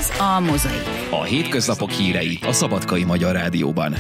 Ez a Mozaik. A hétköznapok hírei a Szabadkai Magyar Rádióban.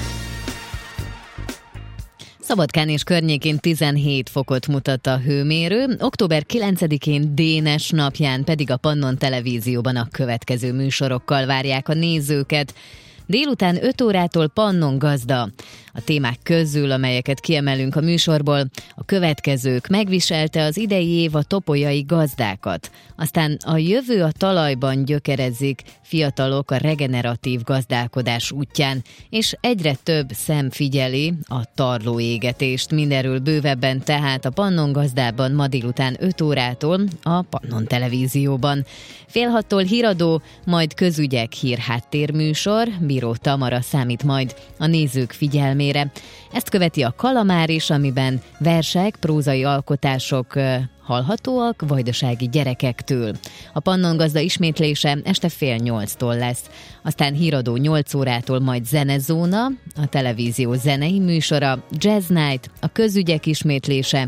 Szabadkán és környékén 17 fokot mutat a hőmérő, október 9-én Dénes napján pedig a Pannon Televízióban a következő műsorokkal várják a nézőket. Délután 5 órától Pannon Gazda. A témák közül, amelyeket kiemelünk a műsorból, a következők: megviselte az idei év a topolyai gazdákat. Aztán a jövő a talajban gyökerezik, fiatalok a regeneratív gazdálkodás útján, és egyre több szem figyeli a tarlóégetést. Mindenről bővebben tehát a Pannon Gazdában ma délután 5 órától a Pannon Televízióban. 5:30 híradó, majd közügyek hírháttérműsor, Bíró Tamara számít majd a nézők figyelmére. Ezt követi a Kalamár is, amiben versek, prózai alkotások hallhatóak vajdasági gyerekektől. A Pannon Gazda ismétlése este 7:30 lesz. Aztán híradó 8 órától majd Zenezóna, a televízió zenei műsora, Jazz Night, a közügyek ismétlése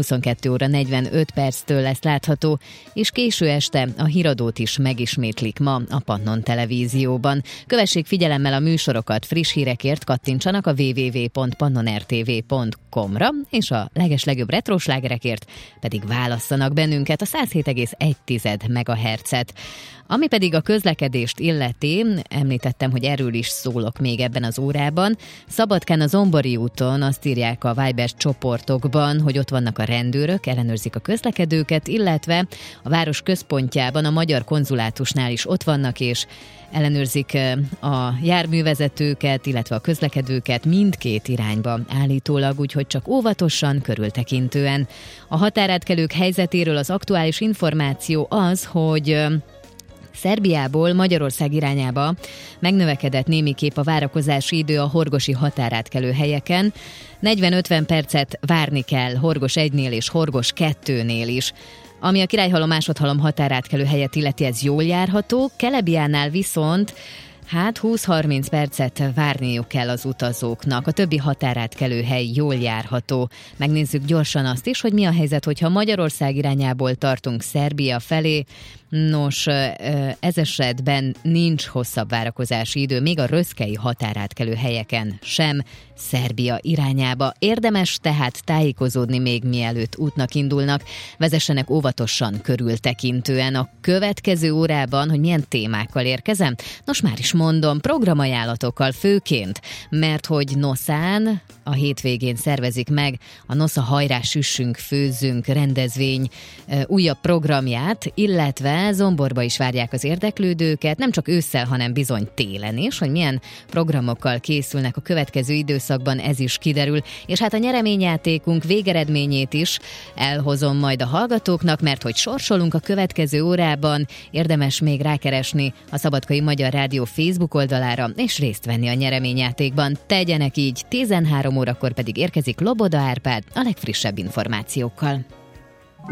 22:45 lesz látható, és késő este a híradót is megismétlik ma a Pannon Televízióban. Kövessék figyelemmel a műsorokat, friss hírekért kattintsanak a www.pannonrtv.com-ra, és a legeslegjobb retroslágerekért pedig válasszanak bennünket a 107,1 MHz-et. Ami pedig a közlekedést illeti, említettem, hogy erről is szólok még ebben az órában. Szabadkán a Zombori úton azt írják a Viber csoportokban, hogy ott vannak a rendőrök, ellenőrzik a közlekedőket, illetve a város központjában, a Magyar Konzulátusnál is ott vannak, és ellenőrzik a járművezetőket, illetve a közlekedőket mindkét irányba állítólag, úgyhogy csak óvatosan, körültekintően. A határátkelők helyzetéről az aktuális információ az, hogy Szerbiából Magyarország irányába megnövekedett némiképp a várakozási idő a horgosi határátkelő helyeken. 40-50 percet várni kell Horgos 1-nél és Horgos 2-nél is. Ami a Királyhalom-Másodhalom határátkelő helyet illeti, ez jól járható, Kelebiánál viszont 20-30 percet várniuk kell az utazóknak. A többi határátkelő hely jól járható. Megnézzük gyorsan azt is, hogy mi a helyzet, hogyha Magyarország irányából tartunk Szerbia felé. Nos, ez esetben nincs hosszabb várakozási idő, még a röszkei határátkelő helyeken sem Szerbia irányába. Érdemes tehát tájékozódni még mielőtt útnak indulnak, vezessenek óvatosan, körültekintően. A következő órában, hogy milyen témákkal érkezem? Nos, már is mondom, programajánlatokkal főként, mert hogy Noszán a hétvégén szervezik meg a Nosza Hajrá Süssünk, Főzzünk rendezvény újabb programját, illetve Zomborba is várják az érdeklődőket, nem csak ősszel, hanem bizony télen is, hogy milyen programokkal készülnek a következő időszakban, ez is kiderül, és hát a nyereményjátékunk végeredményét is elhozom majd a hallgatóknak, mert hogy sorsolunk a következő órában, érdemes még rákeresni a Szabadkai Magyar Rádió Facebook oldalára, és részt venni a nyereményjátékban. Tegyenek így, 13 órakor pedig érkezik Loboda Árpád a legfrissebb információkkal.